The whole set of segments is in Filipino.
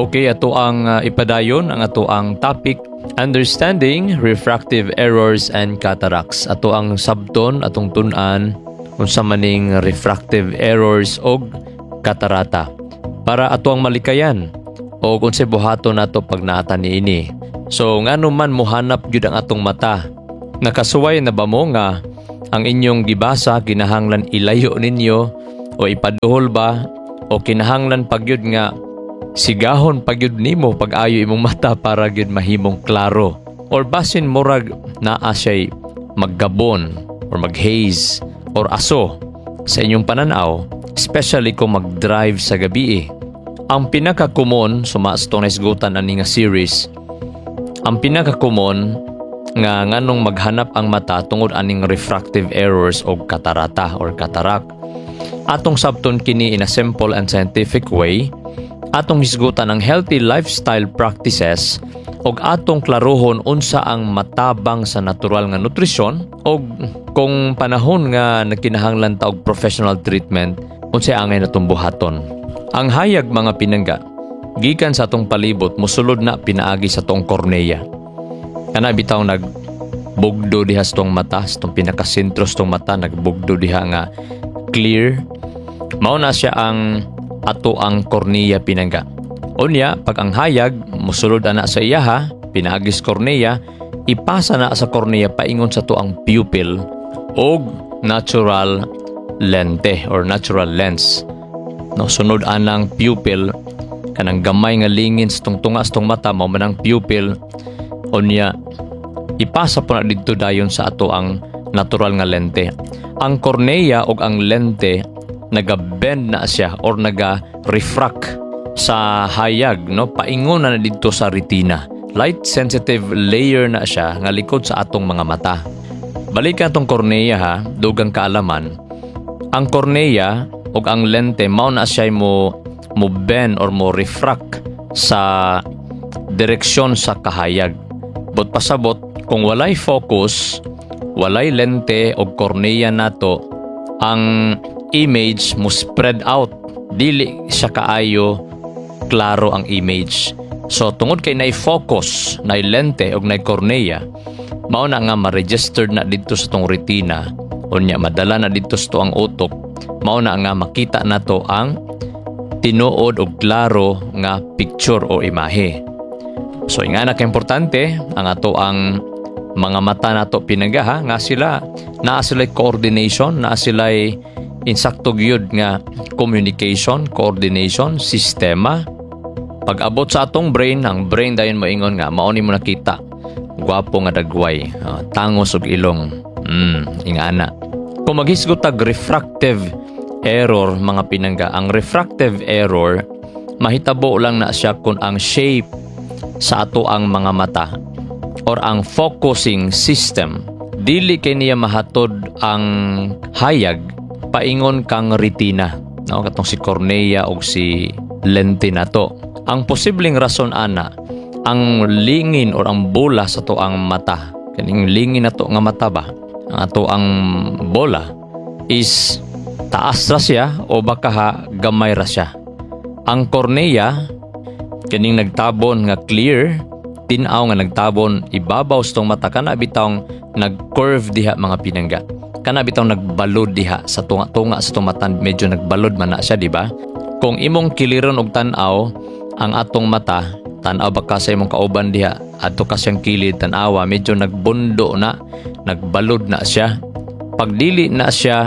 Okay, ato ang ipadayon ang ato ang topic, understanding refractive errors and cataracts. Ato ang sabton atong tun-an unsa maning refractive errors og katarata para ato ang malikayan o kung sa buhaton nato pag naata niini. So ngano man mohanap gyud ang atong mata. Nakasuway na ba mo nga ang inyong gibasa kinahanglan ilayo ninyo o ipaduhol ba o kinahanglan pagyud nga sigahon pagyud nimo pag-ayo imong mata para gyud mahimong klaro or basin murag naa siya'y maggabon or maghaze or aso sa inyong pananaw, especially kung mag-drive sa gabi. Ang pinaka-common sumaastong naisgutan ani nga series, ang pinaka-common nga nganong maghanap ang mata tungod aning refractive errors o katarata or cataract. Atong sabton kini in a simple and scientific way. Atong hisgutan ang healthy lifestyle practices og atong klarohon unsa ang matabang sa natural nga nutrisyon og kung panahon nga nagkinahanglan ta og professional treatment unsay angay natong buhaton. Ang hayag mga pinangga gikan sa atong palibot mosulod na pinaagi sa tong kornea. Kana bitaw nagbugdo diha sa tong mata, sa tong pinakasentro sa tong mata nagbugdo diha nga clear. Mao na siya ang ato ang kornea pinangga. Unya, pag ang hayag mosulod ana sa iyaha, pinaagis kornea, ipasa na sa kornea paingon sa to ang pupil og natural lente or natural lens. No, sunod anang pupil kanang gamay nga lingin sa tong tunga sa tong mata mao man ang pupil. Unya, ipasa po na didto dayon sa ato ang natural nga lente. Ang kornea og ang lente naga-bend na siya or naga-refract sa hayag, no? Paingon na dito sa retina. Light sensitive layer na siya nga likod sa atong mga mata. Balikan tong kornea ha, dugang kaalaman. Ang kornea o ang lente mao na siya mo bend or mo refract sa direksyon sa kahayag. But pasabot kung walay focus, walay lente o kornea nato, ang image mo spread out, dili siya kaayo klaro ang image. So tungod kay na-focus na lente og na kornea, mao na nga ma-registered na dito sa tong retina, unya madala na dito sa ang utok, mao na nga makita nato ang tinuod og klaro nga picture o imahe. So nga na importante ang ato ang mga mata nato pinagaha nga sila naa sila coordination, naa sila insakto gyud nga communication, coordination, sistema. Pag abot sa atong brain, ang brain dayon moingon nga mao ni mo nakita. Gwapo nga dagway, tangos og ilong. Ingana. Kung maghisgot tag refractive error mga pinangga, ang refractive error mahitabo lang na siya kung ang shape sa ato ang mga mata or ang focusing system dili kay niya mahatod ang hayag paingon kang retina, no? Katong si kornea o si lente nato. Ang posibleng rason ana, ang lingin or ang bola sa to ang mata, kaning lingin nato nga mata ba, ang ato ang bola is taas ra siya o baka gamay ra siya. Ang kornea kaning nagtabon nga clear, tinaw nga nagtabon ibabaw sa tong mata, kana bitawng nag-curve diha mga pinangga. Kana bitaw nagbalod diha sa tunga-tunga sa tumatan, medyo nagbalod man na siya, di ba? Kung imong kiliron og tan-aw ang atong mata, tan-aw baka sa imong kauban diha, adto ka siyang kilid tan-awa, medyo nagbundo na, nagbalod na siya. Pag dili na siya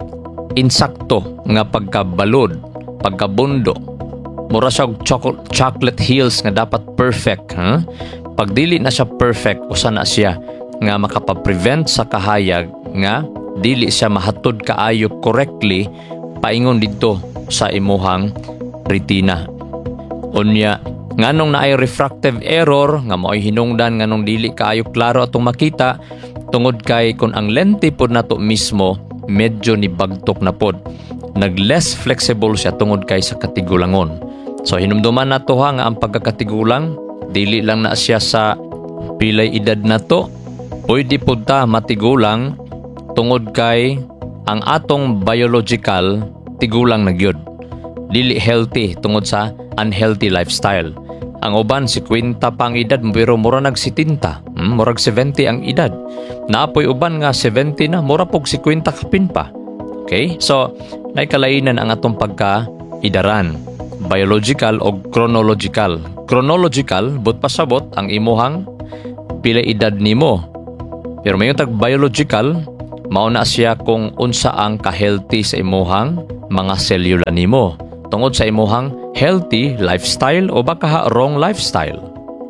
insakto nga pagkabalod, pagkabundo, mura siya og chocolate hills nga dapat perfect, huh? Pag dili na siya perfect, usa na siya nga makapaprevent sa kahayag nga dili siya mahatod kaayo correctly paingon dito sa imuhang retina. Unya, nganong naay refractive error nga mao'y hinungdan nganong dili kaayo klaro atong makita tungod kay kung ang lente pod nato mismo medyo ni bagtok na pod, nag-less flexible siya tungod kay sa katigulangon. So hinumduman nato ha nga ang pagkakatigulang dili lang na siya sa pilay edad nato, pwede pod ta matigulang tungod kay ang atong biological tigulang na gyud. dili healthy tungod sa unhealthy lifestyle. Ang uban 50 pa ang edad pero mura nag 70, murag 70 ang edad. Naapoy uban nga 70 na, mura pog 50 kapin pa. Okay? So, naikalainan ang atong pagka-idaran, biological o chronological. Chronological, but pasabot ang imuhang pila edad nimo. Pero mayon tag biological, mauna siya kung unsa ang ka-healthy sa imuhang mga selula nimo tungod sa imuhang healthy lifestyle o baka wrong lifestyle.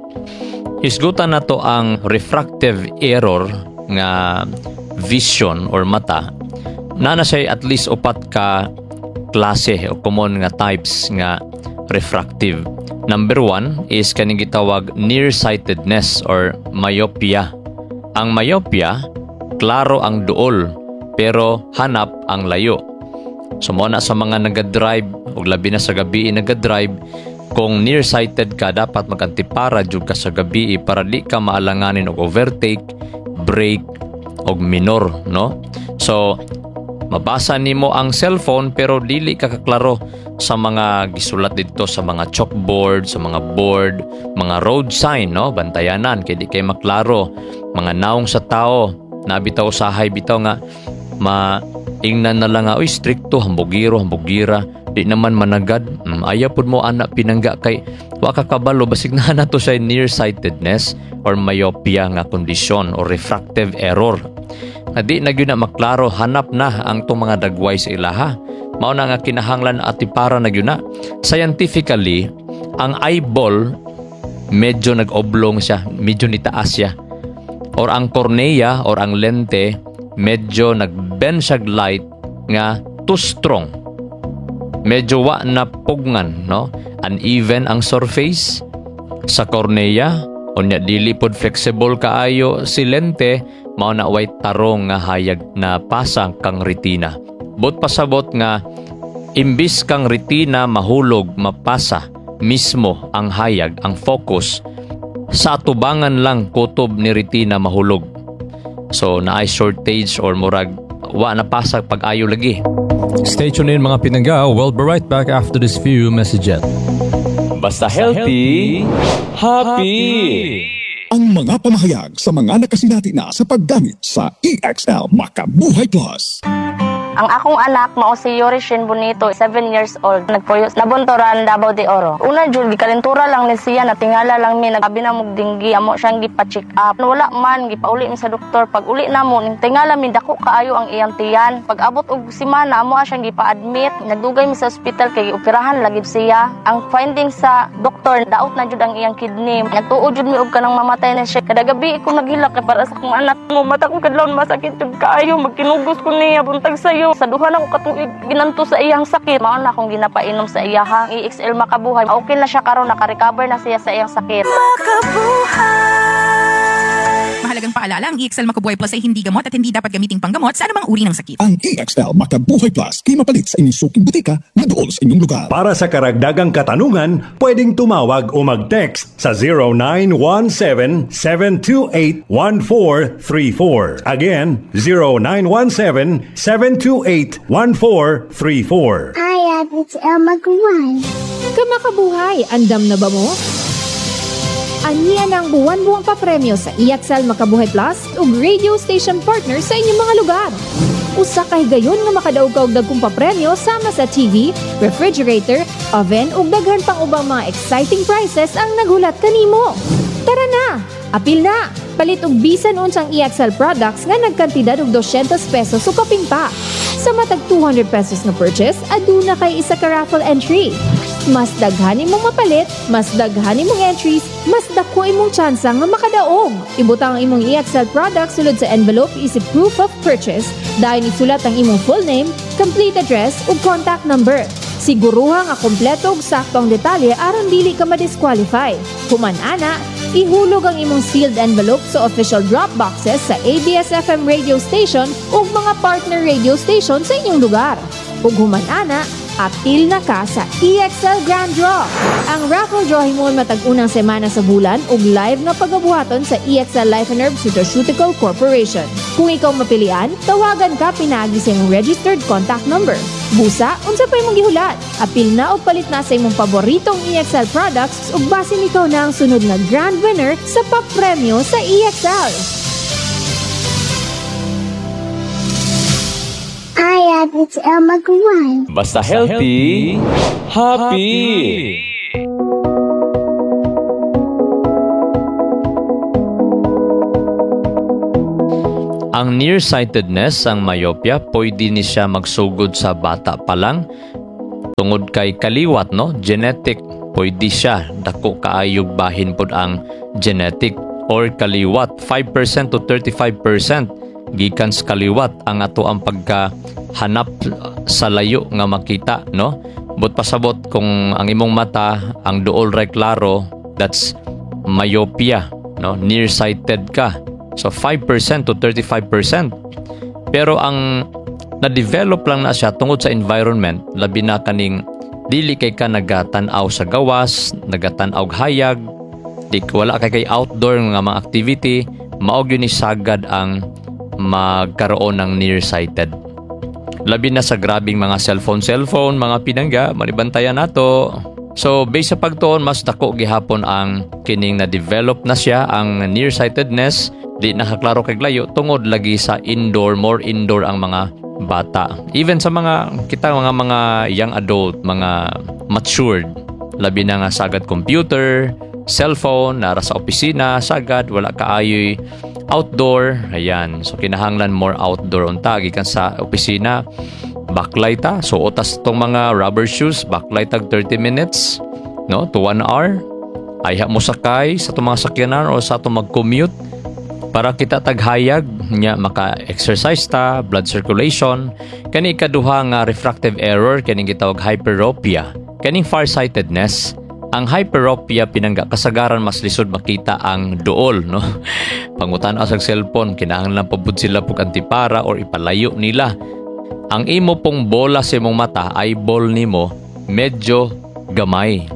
Hisgutan na to ang refractive error nga vision or mata. Na siya at least upat ka klase o common nga types nga refractive. Number 1 is kaning gitawag nearsightedness or myopia. Ang myopia, klaro ang duol pero hanap ang layo. So mo na sa mga nagadrive o labi na sa gabi nagadrive, kung nearsighted ka dapat magantipara jud ka sa gabi para di ka maalanganin og overtake, brake og minor, no? So mabasa nimo ang cellphone pero dili ka kaklaro sa mga gisulat dito sa mga chalkboard, sa mga board, mga road sign, no? Bantayanan kay di kay maklaro. Mga naong sa tao, nabitaw usahay bitaw nga ingnan na lang nga, stricto, hambugira, di naman managad. Ayaw po mo anak pinangga kay waka kabalo, basig na to sa nearsightedness or myopia nga kondisyon or refractive error. Di na yun na maklaro, hanap na ang itong mga dagway sa ilaha. Mao na nga kinahanglan at ipara na yun na. Scientifically, ang eyeball, medyo nag-oblong siya, medyo nitaas siya. Or ang cornea or ang lente, medyo nag-bend siya light nga too strong. Medyo wa na pugngan, no? Uneven ang surface sa cornea, unya dili pod flexible kaayo si lente, mao na way tarong nga hayag na pasang kang retina. Bot pasabot nga imbis kang retina mahulog, mapasa mismo ang hayag, ang focus sa atubangan lang kutob ni retina mahulog. So naay shortage or murag wa napasag pag-ayo lagi. Stay tuned in mga pinangga. We'll be right back after this few messages. Basta healthy, happy! Ang mga pamahayag sa mga nakasinati na sa paggamit sa EXL Makabuhay Plus. Ang akong anak mao si Yorishin Bonito, 7 years old. Nagpuyo nabuntoran Davao de Oro. Una jud gikalentura lang ni siya, natingala lang mi, nagabi na mog dinggi, amo siyang gipa-check up. Wala man gipauli mi sa doktor. Pag uli na mo, tingala mi dako kaayo ang iyang tiyan. Pag abot og semana amo siyang gipa-admit. Nagdugay mi sa ospital kay operahan lagib siya. Ang finding sa doktor, daot na jud ang iyang kidney. Nagtuod jud mi og kanang mamatay na siya. Kada gabi ko naghilak kay para sa akong anak mo. Mata ko kadlawon masakit jud kaayo, magkinugos ko niya buntag sayo. Sa duha na ko katuig ginanto sa iyang sakit. Mao na akong ginapainom sa iyahang EXL Makabuhay. Okay na siya karon, naka-recover na siya sa iyang sakit. Mahalagang paalala, ang EXL Makabuhay Plus ay hindi gamot at hindi dapat gamiting panggamot sa anumang uri ng sakit. Ang EXL Makabuhay Plus ay mapalit sa inyong suking butika na dool sa inyong lugar. Para sa karagdagang katanungan, pwedeng tumawag o mag-text sa 0917-728-1434. Again, 0917-728-1434. Hi, EXL Makabuhay. Kamakabuhay, andam na ba mo? Aniya ng buwan-buwang papremyo sa EXL Makabuhay Plus ug radio station partner sa inyong mga lugar. Usa kay gayon nga makadaog ka og dagkong papremyo sama sa TV, refrigerator, oven ug daghan pang ubang mga exciting prizes ang naghulat kanimo. Tara na, apil na. Palit og bisan unsang EXL products nga nagkantidad og 200 pesos o kapin pa. Sa matag 200 pesos na purchase, aduna kay isa ka raffle entry. Mas daghan imong mapalit, mas daghan imong entries, mas dako imong tsansa nga makadaog. Ibutang ang imong EXL products sulod sa envelope isip proof of purchase. Dayon isulat ang imong full name, complete address ug contact number. Siguruha nga kompleto ug sakto ang detalye aron dili ka ma-disqualify. Human ana, ihulog ang imong sealed envelope sa official drop boxes sa ABS-FM radio station ug mga partner radio station sa inyong lugar. Ug human ana, apil na ka sa EXL Grand Draw. Ang raffle draw himon matag unang semana sa bulan ug live nga pagabuhaton sa EXL Life and Herb Nutraceutical Corporation. Kung ikaw mapilian, tawagan ka pinaagi sa imong registered contact number. Busa, unsa pa imong gihulat? Apil na o palit na sa imong paboritong EXL products ug basin ikaw na ang sunod na grand winner sa papremyo sa EXL. I have it's Maguire. Basta healthy, happy! Ang nearsightedness, ang myopia, pwede ni siya magsugod sa bata pa lang. Tungod kay kaliwat, no? Genetic, pwede siya. Dako kaayog bahin pod ang genetic or kaliwat. 5% to 35% gikan sa kaliwat ang ato ang pagkahanap sa layo nga makita, no? But pasabot kung ang imong mata, ang duol ray klaro, that's myopia, no? Nearsighted ka. So 5% to 35%. Pero ang na-develop lang na siya tungod sa environment, labi na kaning dili kay ka nagatanaw sa gawas, nagatanaw hayag, di wala kay outdoor nga mga activity, maog yun ni sagad ang magkaroon ng nearsighted. Labi na sa grabing mga cellphone, mga pinangga, manibantayan nato. So, based sa pagtuon, mas dako gihapon ang kining na-develop na siya, ang nearsightedness, di nakaklaro kay layo, tungod lagi sa indoor, more indoor ang mga bata. Even sa mga, kita mga young adult, mga matured, labi na nga sagad computer, cellphone, nara sa opisina, sagad, wala kaayoy outdoor, ayan. So, kinahanglan more outdoor unta, gikan sa opisina, backlight ta. So, utas tong mga rubber shoes, backlight tag 30 minutes, no, to 1 hour. Ayha mo sakay sa itong mga sakyanan o sa itong mag-commute para kita taghayag nya maka-exercise ta, blood circulation. Kani ikaduha nga refractive error, kaning gitawag hyperopia, kaning farsightedness. Ang hyperopia pinangga kasagaran mas lisod makita ang duol, no? Pangutan sa cellphone, kinahanglan pabud sila pug antipara or ipalayo nila. Ang imo pong bola sa imong mata, eyeball nimo, medyo gamay.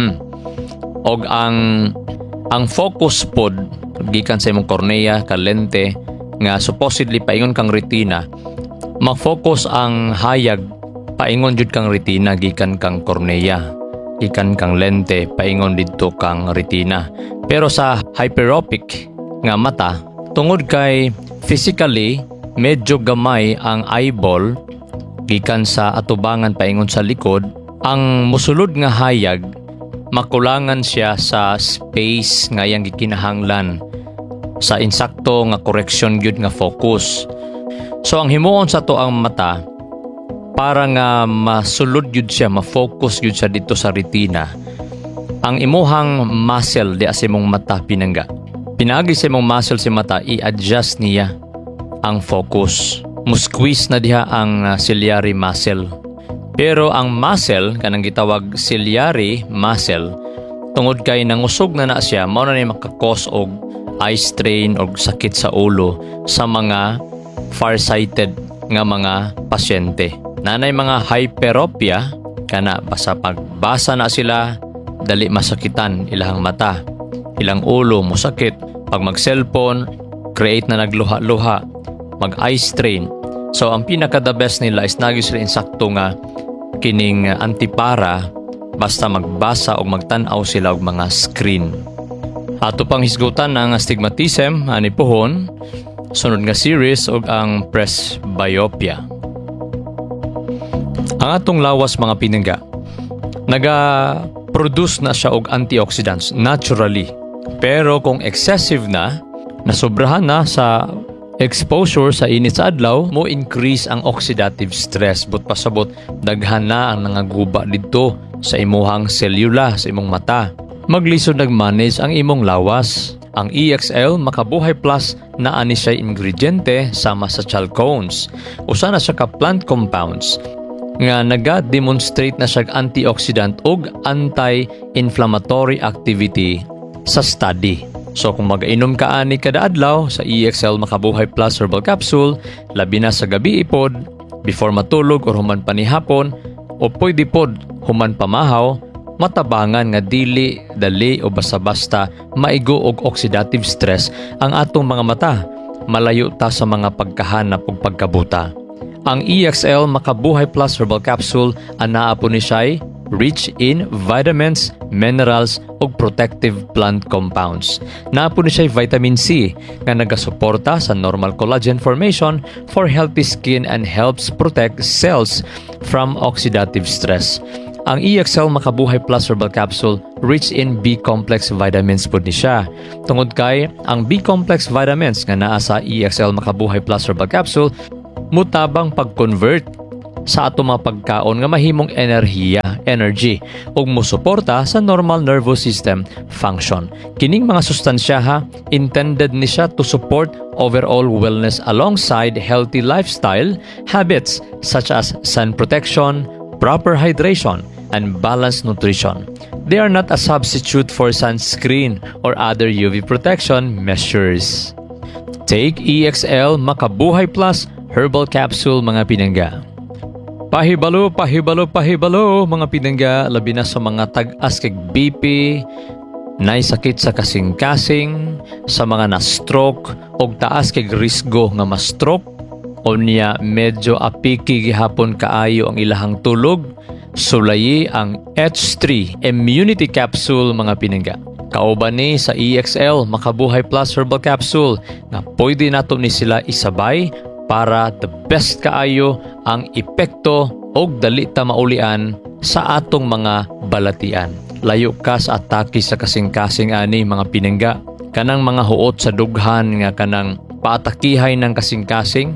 Og ang focus pod gikan sa imong cornea ka lente nga supposedly paingon kang retina, mag-focus ang hayag paingon jud kang retina gikan kang cornea. Ikan kang lente paingon didto kang retina. Pero sa hyperopic nga mata, tungod kay physically medyo gamay ang eyeball gikan sa atubangan paingon sa likod, ang musulod nga hayag makulangan siya sa space nga yang gikinahanglan sa insakto nga correction gyud nga focus. So ang himuon sa to ang mata para nga masulod yun siya, ma-focus yun siya dito sa retina. Ang imuhang muscle di sa imong mata pinangga. Pinaagi sa imong muscle si mata, i-adjust niya ang focus. Musqueeze na diha ang ciliary muscle. Pero ang muscle, kanang gitawag ciliary muscle, tungod kay nangusog na siya, mao na makakos og eye strain o sakit sa ulo sa mga farsighted nga mga pasyente. Nanay mga hyperopia, kana basta pagbasa na sila, dali masakitan ilang mata, ilang ulo musakit. Pag mag-cellphone, create na nagluha-luha, mag-eye strain. So ang pinaka the best nila is nagis rin insakto nga kining antipara basta magbasa o magtanaw sila og mga screen. Ato pang hisgutan ng astigmatism ani pohon, sunod nga series og ang presbyopia. Ang atong lawas mga pinangga, naga-produce na siya og antioxidants naturally. Pero kung excessive na, nasobrahan na sa exposure sa init sa adlaw, mo increase ang oxidative stress. But pasabot, daghan na ang nangaguba dito sa imuhang selula, sa imong mata. Maglisod nag-manage ang imong lawas. Ang EXL Makabuhay Plus na ani siya ingrediente sama sa chalcones. Usa na siya ka plant compounds nga naga-demonstrate na siya antioxidant ug anti-inflammatory activity sa study. So kung mag-inom ka ani kada adlaw sa EXL Makabuhay Plus Herbal Capsule, labi na sa gabi ipod, before matulog or human panihapon, o pwede pod human pamahaw, matabangan nga dili, dali o basta-basta maigo og oxidative stress ang atong mga mata. Malayo ta sa mga pagkahanap ug pagkabuta. Ang EXL Makabuhay Plus Herbal Capsule anaa po ni siya rich in vitamins, minerals ug protective plant compounds. Naa po ni siya vitamin C nga nagasuporta sa normal collagen formation for healthy skin and helps protect cells from oxidative stress. Ang EXL Makabuhay Plus Herbal Capsule rich in B-complex vitamins po ni siya. Tungod kay ang B-complex vitamins nga naa sa EXL Makabuhay Plus Herbal Capsule mutabang pag-convert sa atong mga pagkaon nga mahimong energy ug mosuporta sa normal nervous system function. Kining mga sustansya intended ni siya to support overall wellness alongside healthy lifestyle habits such as sun protection, proper hydration, and balanced nutrition. They are not a substitute for sunscreen or other UV protection measures. Take EXL Makabuhay Plus Herbal Capsule mga pinangga. Pahibalo mga pinangga, labi na sa mga tag-as kay BP, naisakit sa kasing-kasing, sa mga na-stroke o taas kay risgo nga ma-stroke, o niya medyo apiki gihapon kaayo ang ilahang tulog, sulayi ang H3 Immunity Capsule mga pinangga. Kauban ni sa EXL Makabuhay Plus Herbal Capsule na pwede nato ni sila isabay para the best kaayo ang epekto o dali ta maulian sa atong mga balatian. Layo ka sa atake sa kasing-kasing ani mga pinangga. Kanang mga huot sa dughan nga kanang paatakihay ng kasing-kasing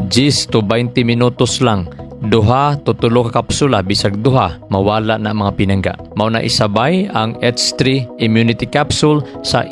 10 to 20 minutos lang. 2 to 3 ka kapsula bisag 2 mawala na mga pinangga. Mao na isabay ang H3 Immunity Capsule sa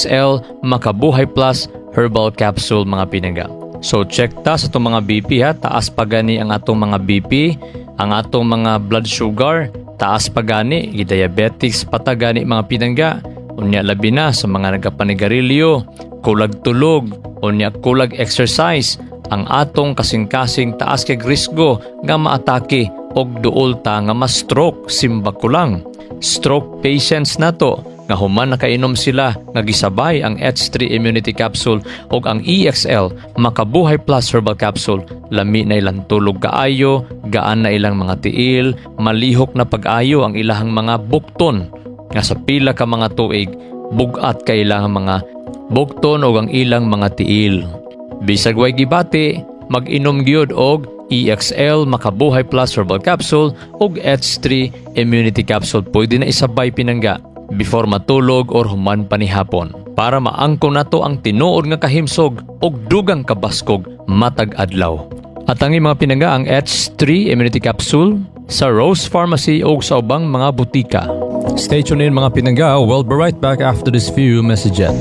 EXL Makabuhay Plus Herbal Capsule mga pinangga. So check ta sa itong mga BP taas pa gani ang atong mga BP, ang atong mga blood sugar, taas pa gani, diabetics patagani mga pinangga, unya labi na sa mga nagapanigarilyo, kulag tulog, unya kulag exercise, ang atong kasing-kasing taas kay risgo nga maatake og duol ta nga ma-stroke simba kulang. Stroke patients nato nga human nakainom sila nga gisabay ang H3 Immunity Capsule ug ang EXL Makabuhay Plus Herbal Capsule, lami na ilang tulog kaayo, gaan na ilang mga tiil, malihok na pag-ayo ang ilahang mga bukton nga sa pila ka mga tuig bugat ka ilang mga bukton ug ang ilang mga tiil. Bisag way gibati, mag-inom gyud og EXL Makabuhay Plus Herbal Capsule ug H3 Immunity Capsule. Pwede na isabay pinangga before matulog or human panihapon para maangko nato ang tinuod nga kahimsog ug dugang kabaskog matag adlaw. At ang mga pinangga ang H3 Immunity Capsule sa Rose Pharmacy o sa ubang mga butika. Stay tuned in mga pinangga. We'll be right back after this few messages.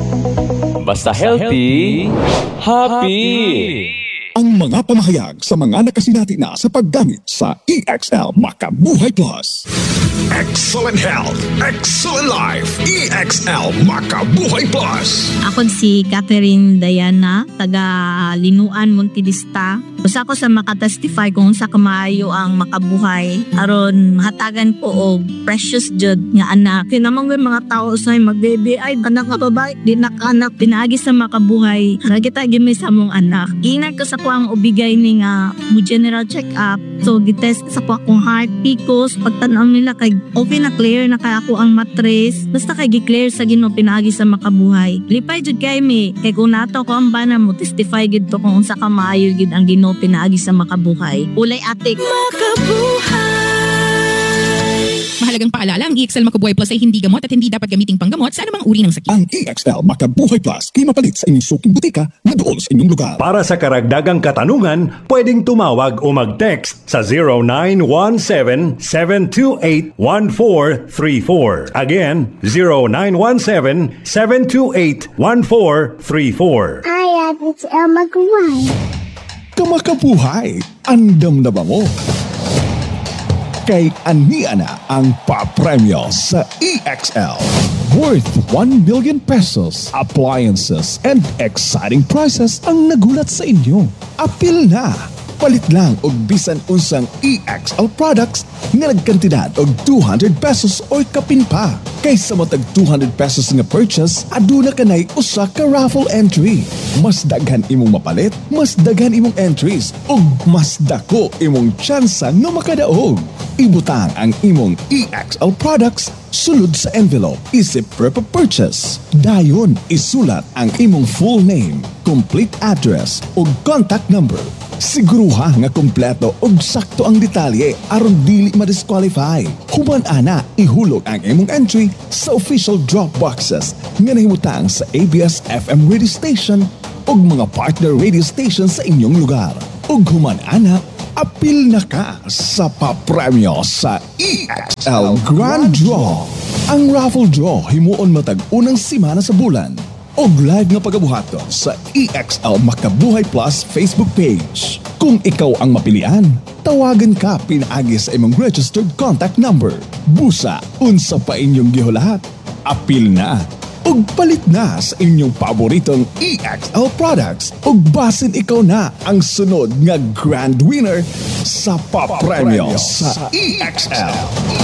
Basta healthy, happy! Ang mga pamahayag sa mga nakasinati na sa paggamit sa EXL Makabuhay Plus. Excellent health, excellent life. EXL Makabuhay Plus. Ako si Catherine Diana, taga Linuan, Montidista. Usa ko sa makatestify kung sa kamaayo ang makabuhay aron mahatagan ko og precious jud nga anak. Kinamang mga tao sa magbaby ay anak nga babae, di nakanak pinaagi sa makabuhay. Ara kita gimi sa mong anak. Inag ko sa ko ang ubigay ni nga mo general check up. So gitest sa ko akong heart, picos, pagtan-aw nila kay okay na clear na kay ako ang matres. Basta kay gi-clear sa Ginoo pinaagi sa makabuhay. Lipay jud kay mi kay kung nato ko ang bana mo testify gid to kung unsa ka maayo gid ang Ginoo pinaagi sa makabuhay. Ulay atik makabuhay. Mahalagang paalala, ang EXL Makabuhay Plus ay hindi gamot at hindi dapat gamiting panggamot sa anumang uri ng sakit. Ang EXL Makabuhay Plus ay mapalit sa inyong suking butika na doon sa inyong lugar. Para sa karagdagang katanungan, pwedeng tumawag o mag-text sa 0917-728-1434. Again, 0917-728-1434. Hi, it's Makabuhay. Kamakabuhay, andam na ba mo? Kay ania na ang papremyo sa EXL. Worth 1 million pesos, appliances, and exciting prizes ang nagulat sa inyo. Apil na! palit lang og bisan unsang EXL products nga nagkantidad og 200 pesos or kapin pa. Kaysa matag 200 pesos nga purchase, aduna kanay usa ka raffle entry. Mas daghan imong mapalit, mas daghan imong entries, ug mas dako imong tsansa nga makadaog. Ibutang ang imong EXL products sulod sa envelope isip per purchase. Dayon isulat ang imong full name, complete address ug contact number. Siguruha nga kompleto ug sakto ang detalye aron dili ma-disqualify. Human ana ihulog ang imong entry sa official drop boxes nga nahimutang sa ABS-FM radio station ug mga partner radio station sa inyong lugar. Ug human ana apil na ka sa papremyo sa EXL Grand Draw. Ang raffle draw himuon matag unang simana sa bulan. Og live nga pagabuhaton sa EXL Makabuhay Plus Facebook page. Kung ikaw ang mapilian, tawagan ka pinaagi sa imong registered contact number. Busa, unsa pa inyong gihulahat. Apil na ug palit na sa inyong paboritong EXL products ug basin ikaw na ang sunod nga grand winner sa papremyo sa EXL.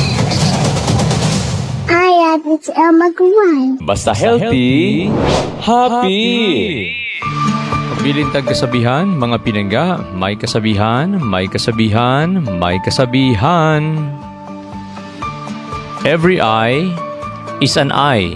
Hi, it's Elma Guay. Basta healthy, happy! Pagbilin tag kasabihan, mga pinangga, may kasabihan, may kasabihan, may kasabihan. Every eye is an eye.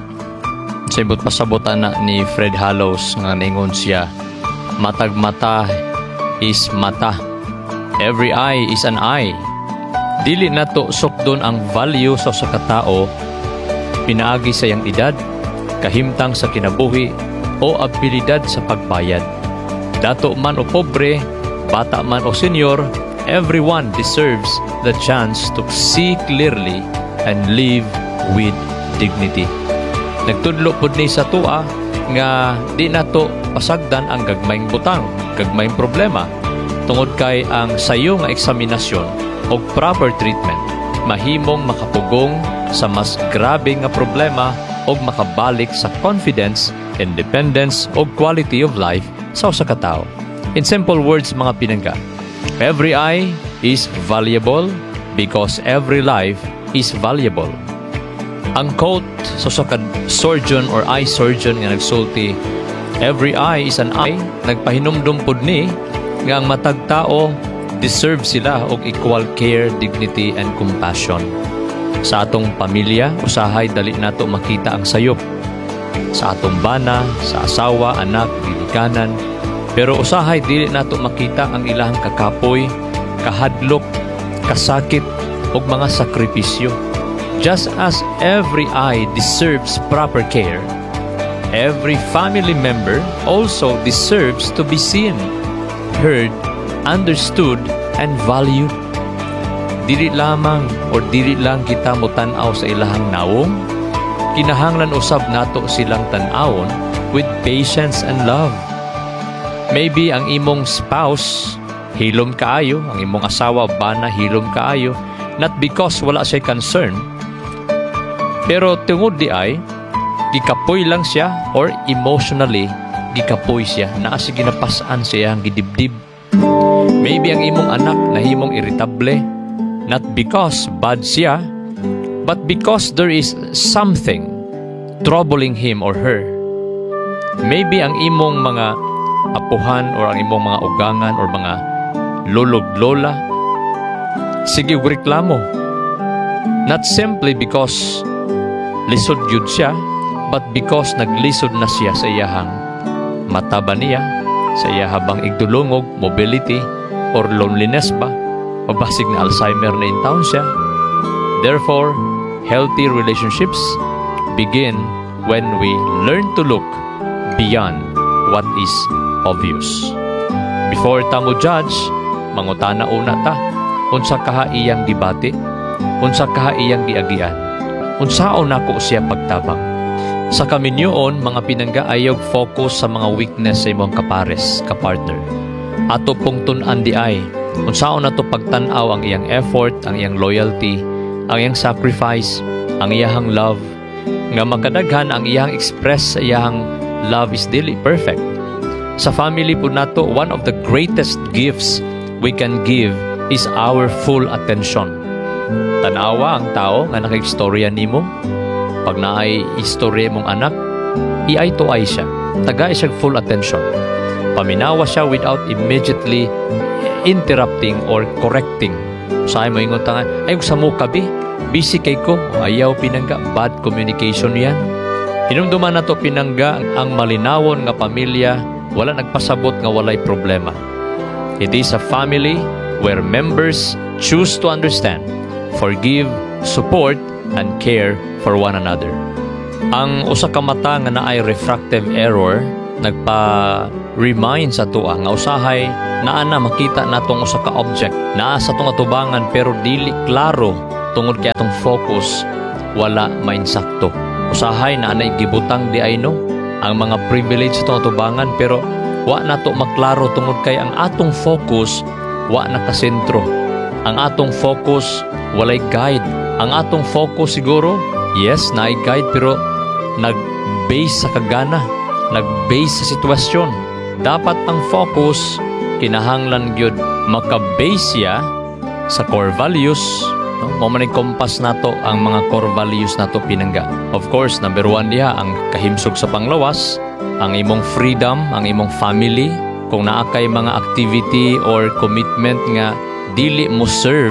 Sabot pasabotan na ni Fred Hallows nga ningon siya, matag mata is mata. Every eye is an eye. Dili nato sukdon ang value sa usa ka tao pinaagi sa iyang edad, kahimtang sa kinabuhi o abilidad sa pagbayad. Dato man o pobre, bata man o senior, everyone deserves the chance to see clearly and live with dignity. Nagtudlo pud ni sa tua nga di nato pasagdan ang gagmayng butang, gagmayng problema tungod kay ang sayo nga eksaminasyon o proper treatment mahimong makapugong sa mas grabe nga problema o makabalik sa confidence, independence o quality of life sa usa ka tawo. In simple words, mga pinangga, every eye is valuable because every life is valuable. Ang quote sa usa ka surgeon or eye surgeon nga nagsulti, every eye is an eye, nagpahinumdum pud ni nga ang matag tao deserve sila og equal care, dignity, and compassion. Sa atong pamilya, usahay dali nato makita ang sayop. Sa atong bana, sa asawa, anak, ginikanan. Pero usahay dili nato makita ang ilahang kakapoy, kahadlok, kasakit, og mga sakripisyo. Just as every eye deserves proper care, every family member also deserves to be seen, heard, understood, and valued. Dili lamang o dili lang kita mo tan-aw sa ilahang nawong, kinahanglan usab nato silang tan-awon with patience and love. Maybe ang imong spouse hilom kaayo, ang imong asawa bana hilom kaayo, not because wala siya concern, pero tungod di ay gikapoy lang siya or emotionally gikapoy siya, naa si ginapasan siya ang gidibdib. Maybe ang imong anak nahimong irritable, not because bad siya, but because there is something troubling him or her. Maybe ang imong mga apuhan or ang imong mga ugangan or mga lolog-lola, sige reklamo. Not simply because lisod yun siya, but because naglisod na siya sa iyahang mataba niya, sa iya habang igdulungog, mobility, or loneliness ba, o basig na Alzheimer na in town siya. Therefore, healthy relationships begin when we learn to look beyond what is obvious. Before ta mo judge, mangutana una ta, unsa kaha iyang debate, unsa kaha iyang giagian, unsaon nako siya pagtabang. Sa kaminyoon, mga pinangga, ayaw focus sa mga weakness sa imong kapares, kapartner. Ato pong tun-an di ay, unsaon nato pagtan-aw ang iyang effort, ang iyang loyalty, ang iyang sacrifice, ang iyang love, nga makadaghan ang iyang express sa iyang love is dili perfect. Sa family po nato, one of the greatest gifts we can give is our full attention. Tanawa ang tao nga nakikistorya nimo. Pag naay istorya mong anak, iay to ay siya. Taga siya full attention. Paminawa siya without immediately interrupting or correcting. Sa mo ingon tangan, ay sa mo kabi, busy kay ko, ayaw pinangga, bad communication yan. Hinumduman na to pinangga ang malinawon nga pamilya, wala nagpasabot nga walay problema. It is a family where members choose to understand, forgive, support, and care for one another. Ang usa ka mata nga naay refractive error nagpa-remind sa tuwa nga usahay naa na makita natong usa ka object naa sa tong atubangan pero dili klaro tungod kay atong focus wala mainsakto. Usahay na anay gibutang di ay no ang mga privilege sa tong atubangan pero wa nato maklaro tungod kay ang atong focus wa nakasentro. Ang atong focus walay guide. Ang atong focus siguro yes naay guide pero nag-base sa kagana, nag-base sa sitwasyon. Dapat ang focus kinahanglan gyud maka-base siya sa core values. Mo man kompas nato ang mga core values nato pinangga. Of course, number 1 diha ang kahimsog sa panglawas, ang imong freedom, ang imong family. Kung naa kay mga activity or commitment nga dili mo serve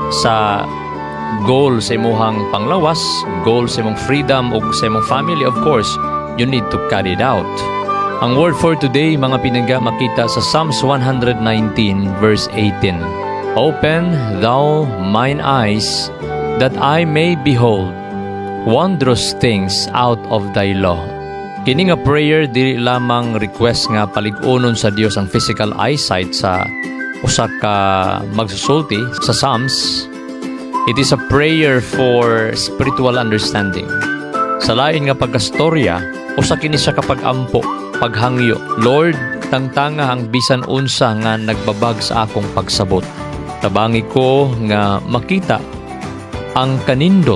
sa goal sa imong panglawas, goal sa imong freedom o sa imong family, of course, you need to cut it out. Ang word for today, mga pinangga, makita sa Psalms 119 verse 18. Open thou mine eyes, that I may behold wondrous things out of thy law. Kini nga prayer, dili lamang request nga palig-unon sa Dios ang physical eyesight sa usa ka magsusulti sa Psalms. It is a prayer for spiritual understanding. Sa lain nga pagkastorya, usa kini siya kapag ampo, paghangyo. Lord, tangtanga ang bisan unsa nga nagbabag sa akong pagsabot. Tabangi ko nga makita ang kanindot,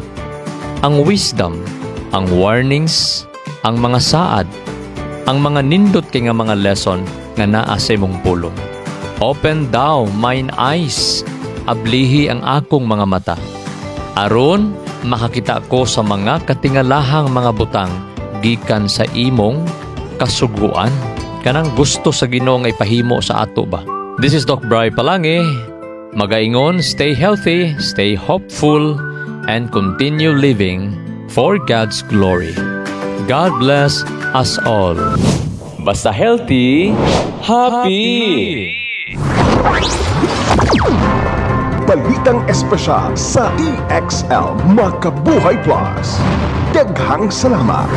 ang wisdom, ang warnings, ang mga saad, ang mga nindot kay nga mga lesson nga naa sa imong pulong. Open thou mine eyes, ablihi ang akong mga mata. Aron makakita ko sa mga katingalahang mga butang gikan sa imong kasuguan. Kanang gusto sa Ginoo nga ipahimo sa ato ba. This is Doc Bri Palangi. Magaingon, stay healthy, stay hopeful, and continue living for God's glory. God bless us all. Basta healthy, happy! Balitang espesyal sa EXL Makabuhay Plus. Daghang salamat.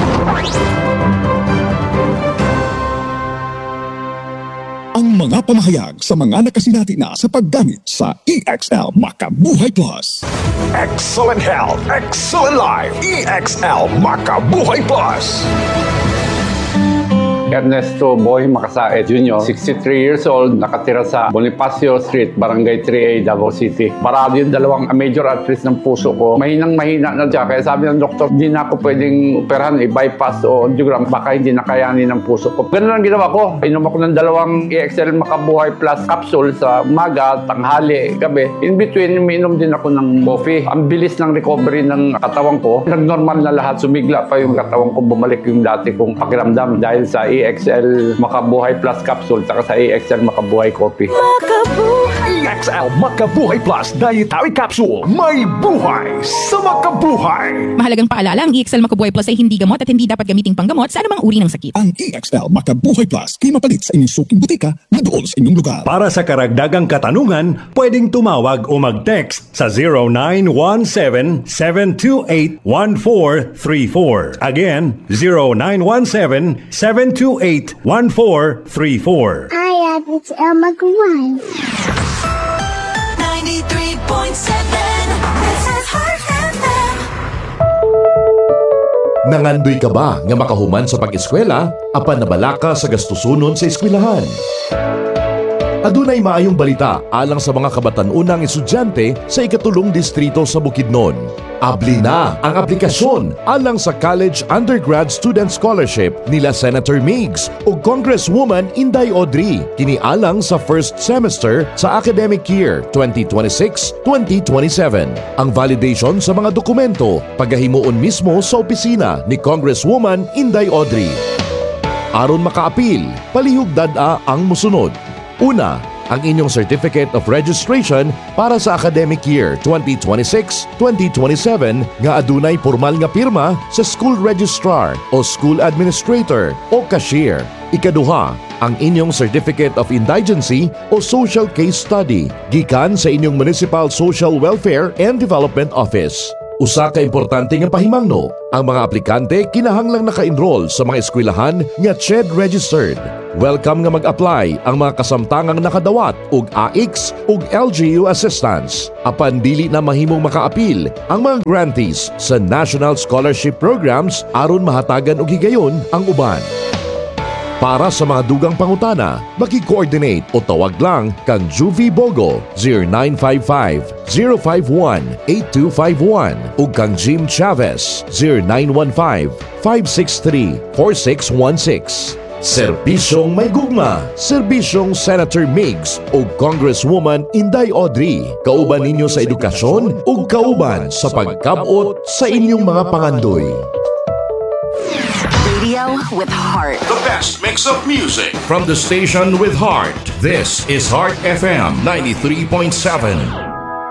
Ang mga pamahayag sa mga nakasinati na sa paggamit sa EXL Makabuhay Plus. Excellent health, excellent life. EXL Makabuhay Plus. Ernesto Boy Macasaet Jr., 63 years old, nakatira sa Bonifacio Street, Barangay 3A, Davao City. Parado yung dalawang major arteries ng puso ko. Mahinang-mahina na siya. Kaya sabi ng doktor, hindi na ako pwedeng operahan, i-bypass o angiogram. Baka hindi nakayanin ng puso ko. Ganun ang ginawa ko. Inom ako ng dalawang EXL Makabuhay Plus capsule sa umaga, tanghali, gabi. In between, umiinom din ako ng coffee. Ang bilis ng recovery ng katawan ko. Nag-normal na lahat. Sumigla pa yung katawan ko. Bumalik yung dati kong pakiramdam dahil sa EXL Makabuhay Plus capsule saka sa EXL Makabuhay Coffee. EXL Makabuhay Plus Dietary Capsule. May buhay sa makabuhay. Mahalagang paalala, ang EXL Makabuhay Plus ay hindi gamot at hindi dapat gamiting panggamot sa anumang uri ng sakit. Ang EXL Makabuhay Plus ay mapalit sa inyong suking butika na doon sa inyong lugar. Para sa karagdagang katanungan, pwedeng tumawag o mag-text sa 0917-728-1434. Again, 0917-728-1434. Hi, it's Elma Gawai. 93.7 This is Heart FM. Nangandoy ka ba nga makahuman sa pag-eskwela apan nabala ka sa gastusunon sa eskwelahan? adunay maayong balita alang sa mga kabatan-unang estudyante sa ikatulong distrito sa Bukidnon. Abli na ang aplikasyon alang sa College Undergrad Student Scholarship nila Senator Migs o Congresswoman Inday Audrey kini alang sa first semester sa academic year 2026-2027. Ang validation sa mga dokumento pagahimuon mismo sa opisina ni Congresswoman Inday Audrey. Aron makaapil, palihugdad-a ang musunod. Una, ang inyong Certificate of Registration para sa academic year 2026-2027 nga adunay formal nga pirma sa school registrar o school administrator o cashier. Ikaduha, ang inyong Certificate of Indigency o Social Case Study gikan sa inyong Municipal Social Welfare and Development Office. Usa ka importante nga pahimangno, ang mga aplikante kinahanglang naka-enroll sa mga eskwelahan nga CHED registered. Welcome nga mag-apply ang mga kasamtangang nakadawat og AIX ug LGU assistance. Apan dili na mahimong makaapil ang mga grantees sa National Scholarship Programs aron mahatagan og higayon ang uban. Para sa mga dugang pangutana, maki-coordinate o tawag lang kang Juvie Bogo 0955-051-8251 ug kang Jim Chavez 0915-563-4616. Serbisyong may gugma, serbisyong Senator Migs o Congresswoman Inday Audrey. Kauban ninyo sa edukasyon o kauban sa pagkabot sa inyong mga pangandoy. Radio with heart. The best mix of music from the station with heart. This is Heart FM 93.7.